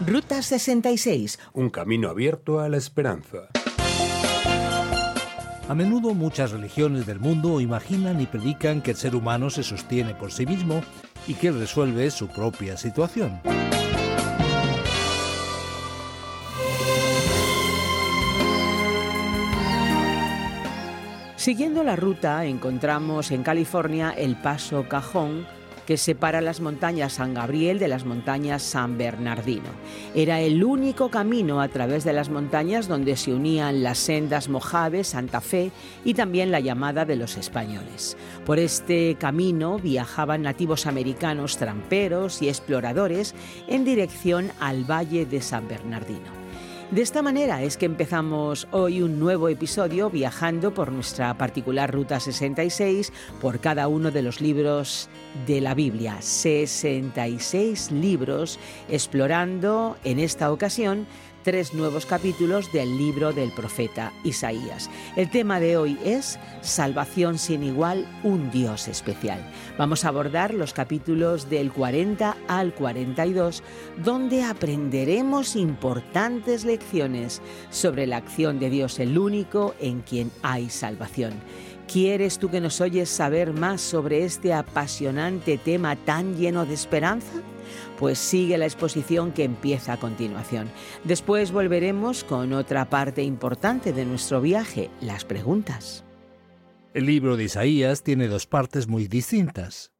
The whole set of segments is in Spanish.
Ruta 66. Un camino abierto a la esperanza. A menudo muchas religiones del mundo imaginan y predican que el ser humano se sostiene por sí mismo y que él resuelve su propia situación. Siguiendo la ruta, encontramos en California el Paso Cajón, que separa las montañas San Gabriel de las montañas San Bernardino. Era el único camino a través de las montañas donde se unían las sendas Mojave, Santa Fe y también la llamada de los españoles. Por este camino viajaban nativos americanos, tramperos y exploradores en dirección al Valle de San Bernardino. De esta manera es que empezamos hoy un nuevo episodio viajando por nuestra particular Ruta 66 por cada uno de los libros de la Biblia. 66 libros explorando en esta ocasión 3 nuevos capítulos del libro del profeta Isaías. El tema de hoy es Salvación sin igual, un Dios especial. Vamos a abordar los capítulos del 40 al 42, donde aprenderemos importantes lecciones sobre la acción de Dios, el único en quien hay salvación. ¿Quieres tú que nos oyes saber más sobre este apasionante tema tan lleno de esperanza? Pues sigue la exposición que empieza a continuación. Después volveremos con otra parte importante de nuestro viaje, las preguntas. El libro de Isaías tiene 2 partes muy distintas.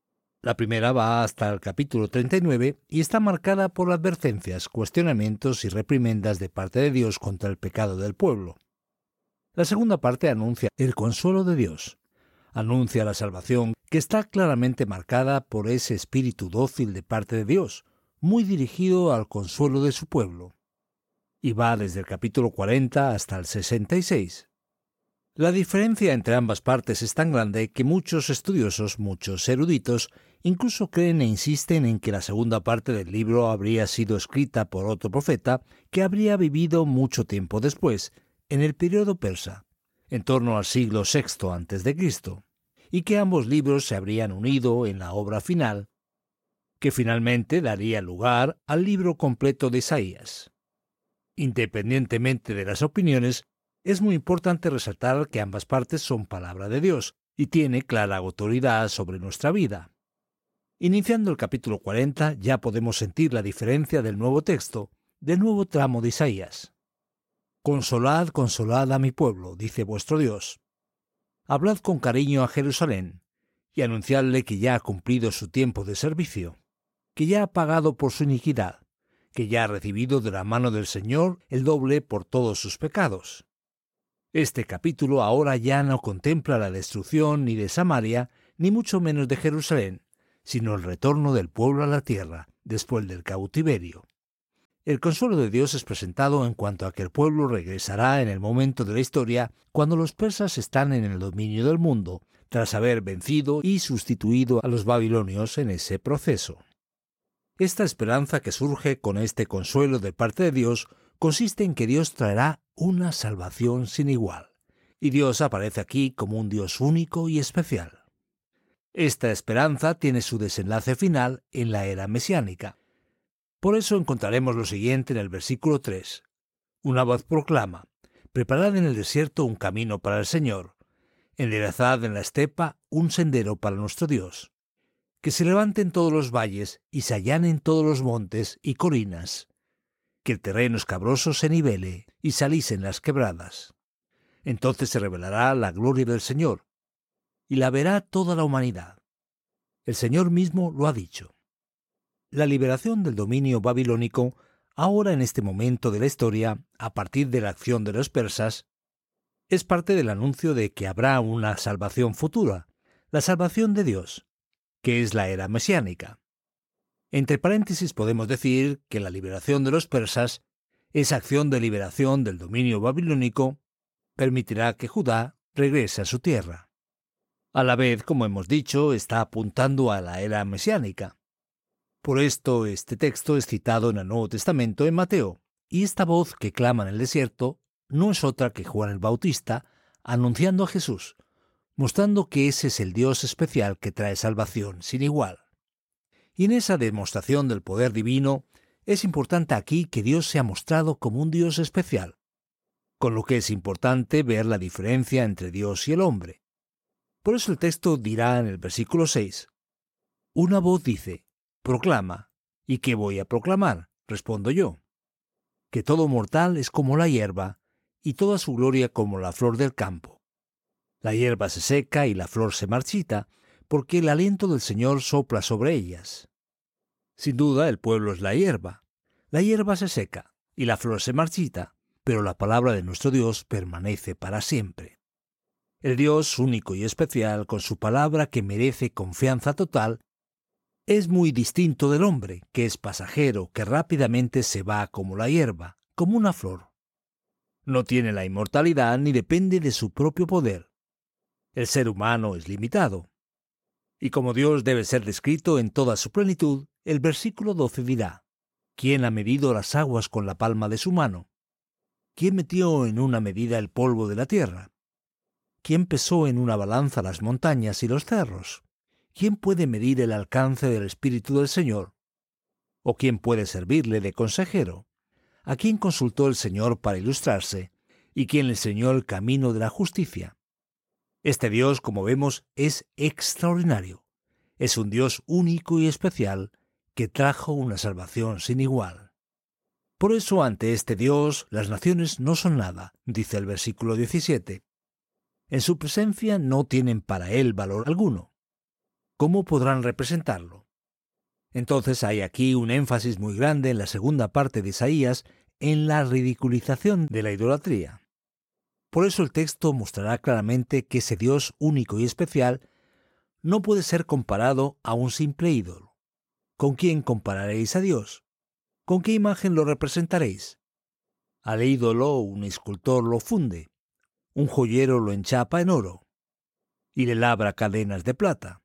La primera va hasta el capítulo 39 y está marcada por advertencias, cuestionamientos y reprimendas de parte de Dios contra el pecado del pueblo. La segunda parte anuncia el consuelo de Dios. Anuncia la salvación que está claramente marcada por ese espíritu dócil de parte de Dios, muy dirigido al consuelo de su pueblo. Y va desde el capítulo 40 hasta el 66. La diferencia entre ambas partes es tan grande que muchos estudiosos, muchos eruditos, incluso creen e insisten en que la segunda parte del libro habría sido escrita por otro profeta que habría vivido mucho tiempo después, en el período persa, en torno al siglo VI a.C., y que ambos libros se habrían unido en la obra final, que finalmente daría lugar al libro completo de Isaías. Independientemente de las opiniones, es muy importante resaltar que ambas partes son palabra de Dios y tiene clara autoridad sobre nuestra vida. Iniciando el capítulo 40 ya podemos sentir la diferencia del nuevo texto, del nuevo tramo de Isaías. Consolad, consolad a mi pueblo, dice vuestro Dios. Hablad con cariño a Jerusalén, y anunciadle que ya ha cumplido su tiempo de servicio, que ya ha pagado por su iniquidad, que ya ha recibido de la mano del Señor el doble por todos sus pecados. Este capítulo ahora ya no contempla la destrucción ni de Samaria, ni mucho menos de Jerusalén, sino el retorno del pueblo a la tierra, después del cautiverio. El consuelo de Dios es presentado en cuanto a que el pueblo regresará en el momento de la historia cuando los persas están en el dominio del mundo, tras haber vencido y sustituido a los babilonios en ese proceso. Esta esperanza que surge con este consuelo de parte de Dios consiste en que Dios traerá una salvación sin igual, y Dios aparece aquí como un Dios único y especial. Esta esperanza tiene su desenlace final en la era mesiánica. Por eso encontraremos lo siguiente en el versículo 3. Una voz proclama: preparad en el desierto un camino para el Señor, enderezad en la estepa un sendero para nuestro Dios. Que se levanten todos los valles y se allanen todos los montes y colinas. Que el terreno escabroso se nivele y salicen las quebradas. Entonces se revelará la gloria del Señor, y la verá toda la humanidad. El Señor mismo lo ha dicho. La liberación del dominio babilónico, ahora en este momento de la historia, a partir de la acción de los persas, es parte del anuncio de que habrá una salvación futura, la salvación de Dios, que es la era mesiánica. Entre paréntesis podemos decir que la liberación de los persas, esa acción de liberación del dominio babilónico, permitirá que Judá regrese a su tierra. A la vez, como hemos dicho, está apuntando a la era mesiánica. Por esto, este texto es citado en el Nuevo Testamento en Mateo, y esta voz que clama en el desierto no es otra que Juan el Bautista anunciando a Jesús, mostrando que ese es el Dios especial que trae salvación sin igual. Y en esa demostración del poder divino Es importante aquí que Dios se ha mostrado como un Dios especial, con lo que es importante ver la diferencia entre Dios y el hombre. Por eso el texto dirá en el versículo 6, una voz dice, proclama. ¿Y qué voy a proclamar? Respondo yo, que todo mortal es como la hierba, y toda su gloria como la flor del campo. La hierba se seca y la flor se marchita, porque el aliento del Señor sopla sobre ellas. Sin duda, el pueblo es la hierba. La hierba se seca y la flor se marchita, pero la palabra de nuestro Dios permanece para siempre. El Dios único y especial, con su palabra que merece confianza total, es muy distinto del hombre, que es pasajero, que rápidamente se va como la hierba, como una flor. No tiene la inmortalidad ni depende de su propio poder. El ser humano es limitado. Y como Dios debe ser descrito en toda su plenitud, el versículo 12 dirá, ¿quién ha medido las aguas con la palma de su mano? ¿Quién metió en una medida el polvo de la tierra? ¿Quién pesó en una balanza las montañas y los cerros? ¿Quién puede medir el alcance del Espíritu del Señor? ¿O quién puede servirle de consejero? ¿A quién consultó el Señor para ilustrarse? ¿Y quién le enseñó el camino de la justicia? Este Dios, como vemos, es extraordinario. Es un Dios único y especial que trajo una salvación sin igual. Por eso, ante este Dios, las naciones no son nada, dice el versículo 17. En su presencia no tienen para él valor alguno. ¿Cómo podrán representarlo? Entonces hay aquí un énfasis muy grande en la segunda parte de Isaías en la ridiculización de la idolatría. Por eso el texto mostrará claramente que ese Dios único y especial no puede ser comparado a un simple ídolo. ¿Con quién compararéis a Dios? ¿Con qué imagen lo representaréis? Al ídolo un escultor lo funde, un joyero lo enchapa en oro y le labra cadenas de plata.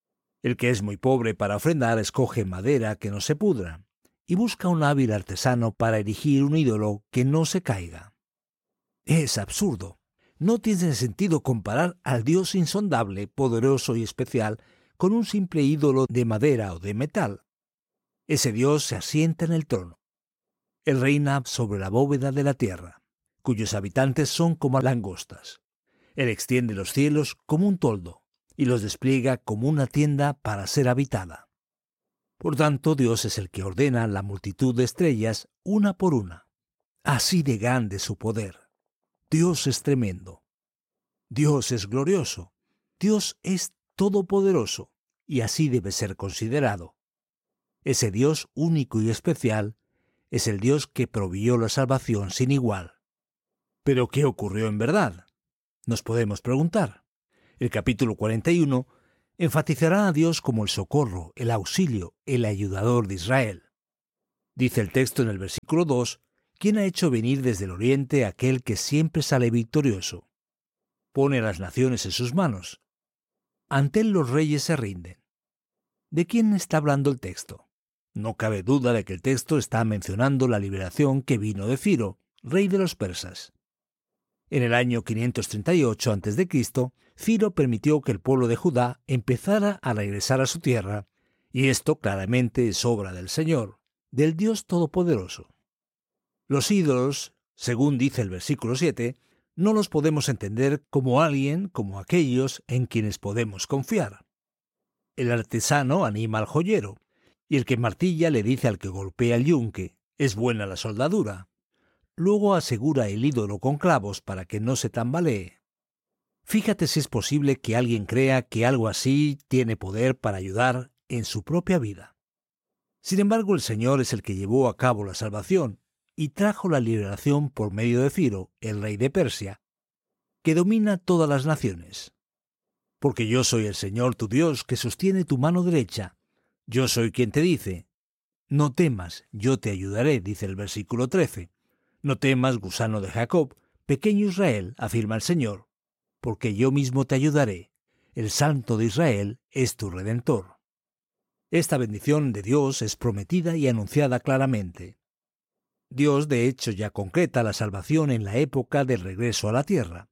El que es muy pobre para ofrendar escoge madera que no se pudra y busca un hábil artesano para erigir un ídolo que no se caiga. Es absurdo. No tiene sentido comparar al Dios insondable, poderoso y especial con un simple ídolo de madera o de metal. Ese Dios se asienta en el trono. Él reina sobre la bóveda de la tierra, cuyos habitantes son como langostas. Él extiende los cielos como un toldo y los despliega como una tienda para ser habitada. Por tanto, Dios es el que ordena la multitud de estrellas una por una. Así de grande su poder. Dios es tremendo. Dios es glorioso. Dios es todopoderoso y así debe ser considerado. Ese Dios único y especial es el Dios que proveyó la salvación sin igual. ¿Pero qué ocurrió en verdad? Nos podemos preguntar. El capítulo 41 enfatizará a Dios como el socorro, el auxilio, el ayudador de Israel. Dice el texto en el versículo 2, ¿quién ha hecho venir desde el oriente aquel que siempre sale victorioso? Pone a las naciones en sus manos. Ante él los reyes se rinden. ¿De quién está hablando el texto? No cabe duda de que el texto está mencionando la liberación que vino de Ciro, rey de los persas. En el año 538 a.C., Ciro permitió que el pueblo de Judá empezara a regresar a su tierra, y esto claramente es obra del Señor, del Dios Todopoderoso. Los ídolos, según dice el versículo 7, no los podemos entender como alguien, como aquellos en quienes podemos confiar. El artesano anima al joyero, y el que martilla le dice al que golpea el yunque, es buena la soldadura. Luego asegura el ídolo con clavos para que no se tambalee. Fíjate si es posible que alguien crea que algo así tiene poder para ayudar en su propia vida. Sin embargo, el Señor es el que llevó a cabo la salvación y trajo la liberación por medio de Ciro, el rey de Persia, que domina todas las naciones. Porque yo soy el Señor tu Dios que sostiene tu mano derecha. Yo soy quien te dice, no temas, yo te ayudaré, dice el versículo 13. No temas, gusano de Jacob, pequeño Israel, afirma el Señor, porque yo mismo te ayudaré. El Santo de Israel es tu Redentor. Esta bendición de Dios es prometida y anunciada claramente. Dios, de hecho, ya concreta la salvación en la época del regreso a la tierra.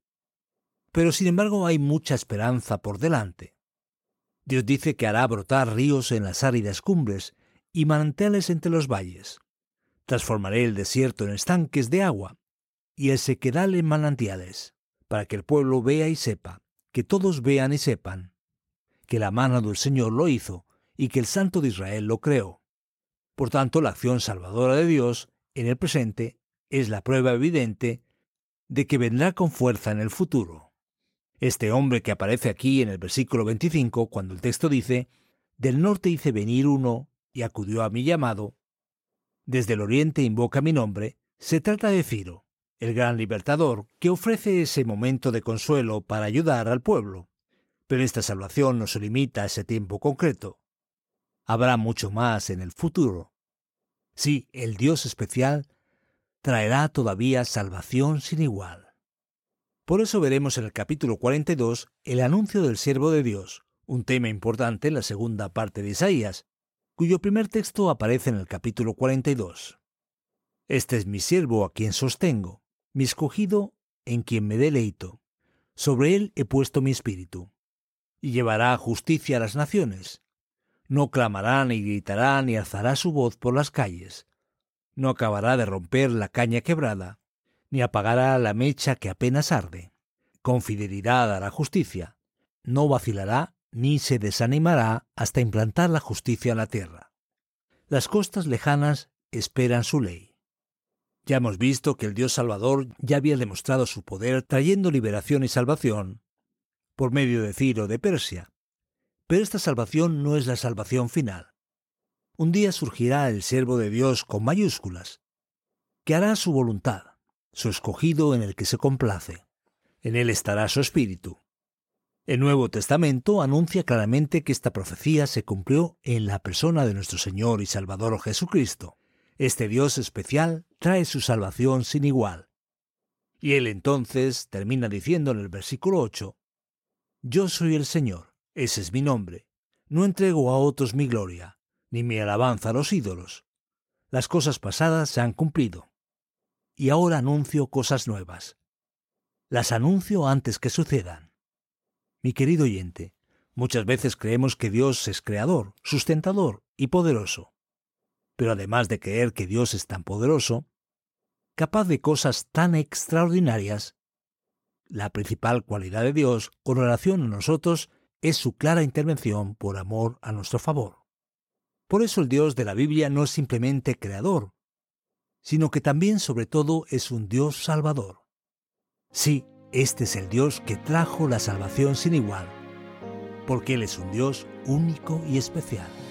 Pero, sin embargo, hay mucha esperanza por delante. Dios dice que hará brotar ríos en las áridas cumbres y manantiales entre los valles. Transformaré el desierto en estanques de agua y el sequedal en manantiales, para que el pueblo vea y sepa, que todos vean y sepan, que la mano del Señor lo hizo y que el Santo de Israel lo creó. Por tanto, la acción salvadora de Dios en el presente es la prueba evidente de que vendrá con fuerza en el futuro. Este hombre que aparece aquí en el versículo 25, cuando el texto dice: «Del norte hice venir uno y acudió a mi llamado, desde el oriente invoca mi nombre», se trata de Ciro, el gran libertador que ofrece ese momento de consuelo para ayudar al pueblo. Pero esta salvación no se limita a ese tiempo concreto. Habrá mucho más en el futuro. Sí, el Dios especial traerá todavía salvación sin igual. Por eso veremos en el capítulo 42 el anuncio del siervo de Dios, un tema importante en la segunda parte de Isaías, cuyo primer texto aparece en el capítulo 42. «Este es mi siervo a quien sostengo, mi escogido en quien me deleito. Sobre él he puesto mi espíritu. Y llevará justicia a las naciones. No clamará ni gritará ni alzará su voz por las calles. No acabará de romper la caña quebrada, ni apagará la mecha que apenas arde. Con fidelidad hará justicia. No vacilará ni se desanimará hasta implantar la justicia en la tierra. Las costas lejanas esperan su ley». Ya hemos visto que el Dios Salvador ya había demostrado su poder trayendo liberación y salvación por medio de Ciro de Persia. Pero esta salvación no es la salvación final. Un día surgirá el siervo de Dios con mayúsculas, que hará su voluntad, su escogido en el que se complace. En él estará su espíritu. El Nuevo Testamento anuncia claramente que esta profecía se cumplió en la persona de nuestro Señor y Salvador Jesucristo. Este Dios especial trae su salvación sin igual. Y él entonces termina diciendo en el versículo 8: «Yo soy el Señor, ese es mi nombre. No entrego a otros mi gloria, ni mi alabanza a los ídolos. Las cosas pasadas se han cumplido, y ahora anuncio cosas nuevas. Las anuncio antes que sucedan». Mi querido oyente, muchas veces creemos que Dios es creador, sustentador y poderoso. Pero además de creer que Dios es tan poderoso, capaz de cosas tan extraordinarias, la principal cualidad de Dios con relación a nosotros es su clara intervención por amor a nuestro favor. Por eso el Dios de la Biblia no es simplemente creador, sino que también, sobre todo, es un Dios salvador. Sí, este es el Dios que trajo la salvación sin igual, porque Él es un Dios único y especial.